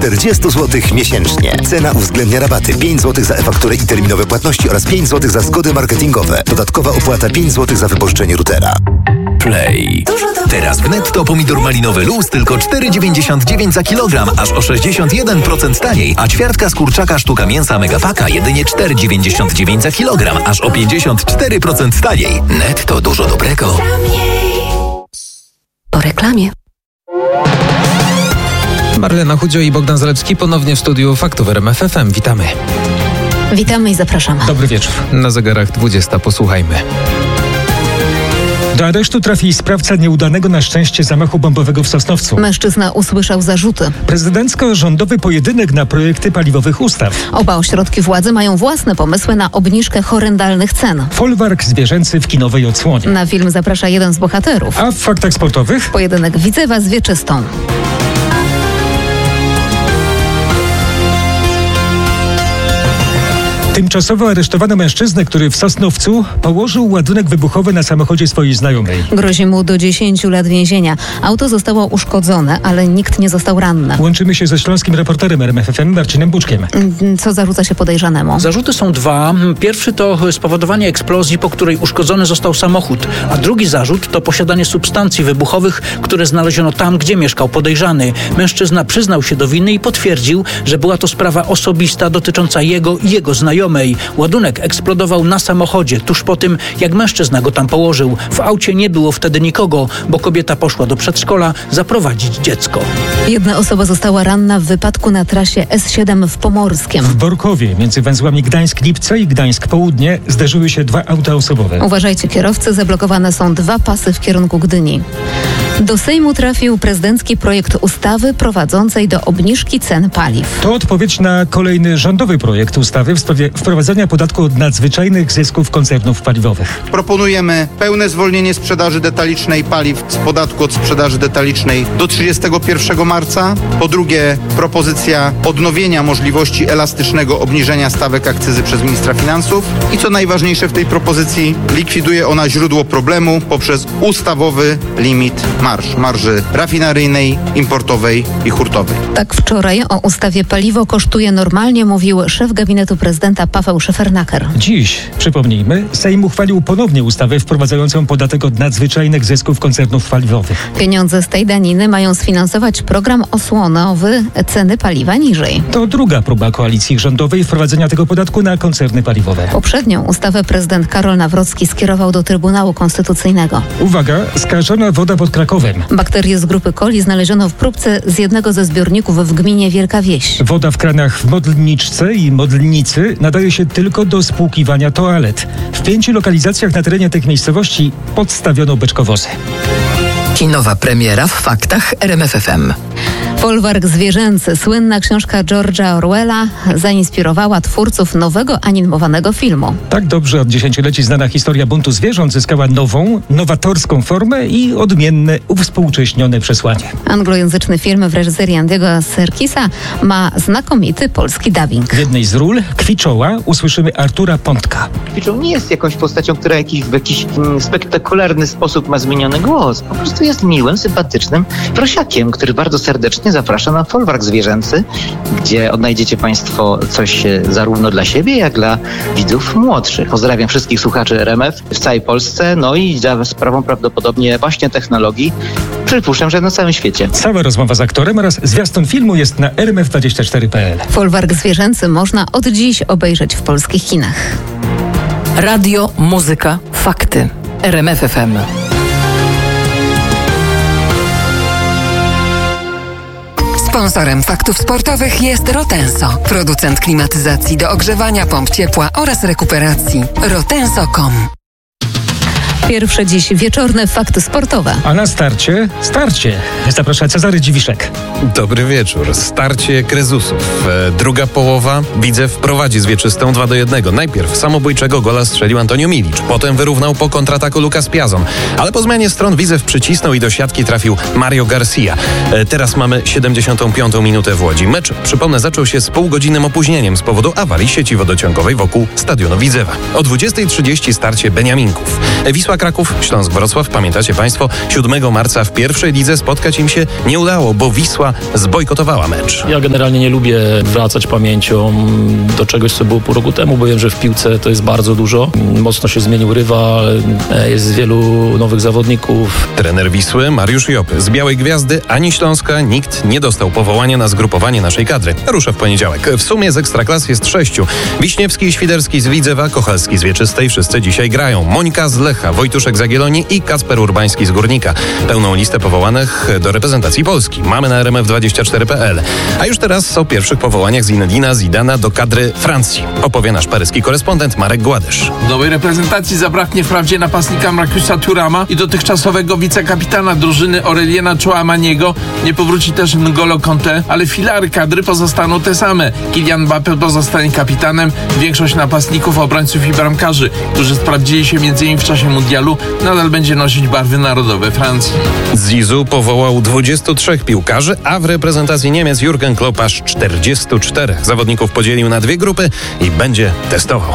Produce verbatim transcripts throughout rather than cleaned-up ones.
czterdzieści złotych miesięcznie. Cena uwzględnia rabaty pięć złotych za e-fakturę i terminowe płatności oraz pięć złotych za zgody marketingowe. Dodatkowa opłata pięć złotych za wypożyczenie routera. Play. Teraz w Netto pomidor malinowy luz tylko cztery dziewięćdziesiąt dziewięć za kilogram, aż o sześćdziesiąt jeden procent taniej, a ćwiartka z kurczaka sztuka mięsa Megapaka jedynie cztery dziewięćdziesiąt dziewięć za kilogram, aż o pięćdziesiąt cztery procent taniej. Netto, dużo dobrego. Po reklamie. Marlena Chudzio i Bogdan Zalewski ponownie w studiu Faktów R M F F M. Witamy. Witamy i zapraszamy. Dobry wieczór. Na zegarach dwudziesta. Posłuchajmy. Do aresztu trafi sprawca nieudanego na szczęście zamachu bombowego w Sosnowcu. Mężczyzna usłyszał zarzuty. Prezydencko-rządowy pojedynek na projekty paliwowych ustaw. Oba ośrodki władzy mają własne pomysły na obniżkę horrendalnych cen. Folwark zwierzęcy w kinowej odsłonie. Na film zaprasza jeden z bohaterów. A w faktach sportowych? Pojedynek Widzewa z Wieczystą. Tymczasowo aresztowano mężczyznę, który w Sosnowcu położył ładunek wybuchowy na samochodzie swojej znajomej. Grozi mu do dziesięciu lat więzienia. Auto zostało uszkodzone, ale nikt nie został ranny. Łączymy się ze śląskim reporterem R M F F M Marcinem Buczkiem. Co zarzuca się podejrzanemu? Zarzuty są dwa. Pierwszy to spowodowanie eksplozji, po której uszkodzony został samochód, a drugi zarzut to posiadanie substancji wybuchowych, które znaleziono tam, gdzie mieszkał podejrzany. Mężczyzna przyznał się do winy i potwierdził, że była to sprawa osobista dotycząca jego i jego znajomej. Ładunek eksplodował na samochodzie, tuż po tym, jak mężczyzna go tam położył. W aucie nie było wtedy nikogo, bo kobieta poszła do przedszkola zaprowadzić dziecko. Jedna osoba została ranna w wypadku na trasie S siedem w Pomorskiem. W Borkowie, między węzłami Gdańsk-Lipce i Gdańsk-Południe, zderzyły się dwa auta osobowe. Uważajcie kierowcy, zablokowane są dwa pasy w kierunku Gdyni. Do Sejmu trafił prezydencki projekt ustawy prowadzącej do obniżki cen paliw. To odpowiedź na kolejny rządowy projekt ustawy w sprawie wprowadzenia podatku od nadzwyczajnych zysków koncernów paliwowych. Proponujemy pełne zwolnienie sprzedaży detalicznej paliw z podatku od sprzedaży detalicznej do trzydziestego pierwszego marca. Po drugie, propozycja odnowienia możliwości elastycznego obniżenia stawek akcyzy przez ministra finansów. I co najważniejsze w tej propozycji, likwiduje ona źródło problemu poprzez ustawowy limit marż, marży rafineryjnej, importowej i hurtowej. Tak wczoraj o ustawie paliwo kosztuje normalnie mówił szef gabinetu prezydenta Paweł Szefernaker. Dziś, przypomnijmy, Sejm uchwalił ponownie ustawę wprowadzającą podatek od nadzwyczajnych zysków koncernów paliwowych. Pieniądze z tej daniny mają sfinansować program osłonowy ceny paliwa niżej. To druga próba koalicji rządowej wprowadzenia tego podatku na koncerny paliwowe. Poprzednią ustawę prezydent Karol Nawrocki skierował do Trybunału Konstytucyjnego. Uwaga, skażona woda pod Krakowem. Bakterie z grupy coli znaleziono w próbce z jednego ze zbiorników w gminie Wielka Wieś. Woda w kranach w Modlniczce i Modlnicy nadaje się tylko do spłukiwania toalet. W pięciu lokalizacjach na terenie tych miejscowości podstawiono beczkowozy. Kinowa premiera w faktach R M F F M. Folwark zwierzęcy, słynna książka George'a Orwella, zainspirowała twórców nowego animowanego filmu. Tak dobrze od dziesięcioleci znana historia buntu zwierząt zyskała nową, nowatorską formę i odmienne, uwspółcześnione przesłanie. Anglojęzyczny film w reżyserii Andy'ego Serkisa ma znakomity polski dubbing. W jednej z ról, Kwiczoła, usłyszymy Artura Pątka. Kwiczoł nie jest jakąś postacią, która jakiś, w jakiś mm, spektakularny sposób ma zmieniony głos. Po prostu jest miłym, sympatycznym prosiakiem, który bardzo serdecznie zaprasza na folwark zwierzęcy, gdzie odnajdziecie Państwo coś zarówno dla siebie, jak dla widzów młodszych. Pozdrawiam wszystkich słuchaczy R M F w całej Polsce, no i za sprawą prawdopodobnie właśnie technologii, przypuszczam, że na całym świecie. Cała rozmowa z aktorem oraz zwiastun filmu jest na r m f dwadzieścia cztery kropka p l. Folwark zwierzęcy można od dziś obejrzeć w polskich kinach. Radio, muzyka, fakty. R M F F M. Sponsorem faktów sportowych jest Rotenso, producent klimatyzacji do ogrzewania, pomp ciepła oraz rekuperacji. rotenso kropka com. Pierwsze dziś wieczorne fakty sportowe. A na starcie, starcie. Zaprasza Cezary Dziwiszek. Dobry wieczór. Starcie Krezusów. E, druga połowa. Widzew prowadzi z Wieczystą dwa do jednego. Najpierw samobójczego gola strzelił Antonio Milic. Potem wyrównał po kontrataku Lucas Piazon. Ale po zmianie stron Widzew przycisnął i do siatki trafił Mario Garcia. E, teraz mamy siedemdziesiątą piątą minutę w Łodzi. Mecz, przypomnę, zaczął się z półgodzinnym opóźnieniem z powodu awarii sieci wodociągowej wokół stadionu Widzewa. O dwudziestej trzydzieści starcie Beniaminków. Wisła Kraków, Śląsk Wrocław, pamiętacie Państwo, siódmego marca w pierwszej lidze spotkać im się nie udało, bo Wisła zbojkotowała mecz. Ja generalnie nie lubię wracać pamięcią do czegoś, co było pół roku temu, bo wiem, że w piłce to jest bardzo dużo. Mocno się zmienił rywal, jest wielu nowych zawodników. Trener Wisły Mariusz Jopy. Z Białej Gwiazdy ani Śląska nikt nie dostał powołania na zgrupowanie naszej kadry. Rusza w poniedziałek. W sumie z Ekstraklasy jest sześciu. Wiśniewski i Świderski z Widzewa, Kochalski z Wieczystej. Wszyscy dzisiaj grają. Monika z Lecha, Wojtuszek z Jagiellonii i Kacper Urbański z Górnika. Pełną listę powołanych do reprezentacji Polski mamy na R M F dwadzieścia cztery kropka p l. A już teraz o pierwszych powołaniach Zinedina Zidana do kadry Francji. Opowie nasz paryski korespondent Marek Gładysz. W nowej reprezentacji zabraknie wprawdzie napastnika Marcusa Thurama i dotychczasowego wicekapitana drużyny Aureliena Tchouamaniego. Nie powróci też N'Golo Kanté, ale filary kadry pozostaną te same. Kylian Mbappé pozostanie kapitanem. Większość napastników, obrońców i bramkarzy, którzy sprawdzili się między innymi w czasie mundialu, nadal będzie nosić barwy narodowe Francji. Zizou powołał dwudziestu trzech piłkarzy, a w reprezentacji Niemiec Jurgen Klopp aż czterdziestu czterech. Zawodników podzielił na dwie grupy i będzie testował.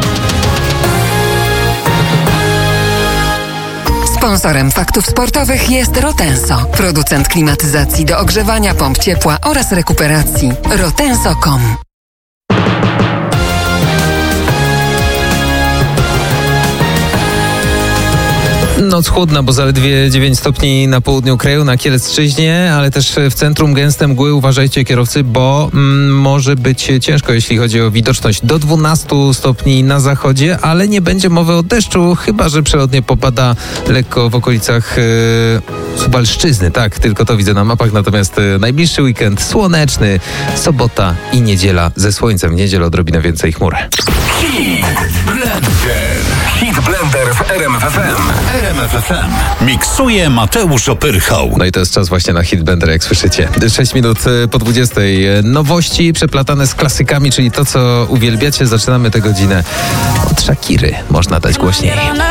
Sponsorem Faktów Sportowych jest Rotenso, producent klimatyzacji do ogrzewania, pomp ciepła oraz rekuperacji. rotenso kropka com. Noc chłodna, bo zaledwie dziewięć stopni na południu kraju, na Kielecczyźnie, ale też w centrum gęste mgły. Uważajcie, kierowcy, bo mm, może być ciężko, jeśli chodzi o widoczność. Do dwunastu stopni na zachodzie, ale nie będzie mowy o deszczu, chyba że przelotnie popada lekko w okolicach yy, Suwalszczyzny. Tak, tylko to widzę na mapach. Natomiast yy, najbliższy weekend słoneczny, sobota i niedziela ze słońcem. W niedzielę odrobinę więcej chmur. Hit Blender. Hit Blender w R M F F M. R M F F M. Miksuje Mateusz Opyrchał. No i to jest czas właśnie na Hit Blender, jak słyszycie. sześć minut po dwudziestej. Nowości przeplatane z klasykami, czyli to, co uwielbiacie. Zaczynamy tę godzinę od Shakiry. Można dać głośniej.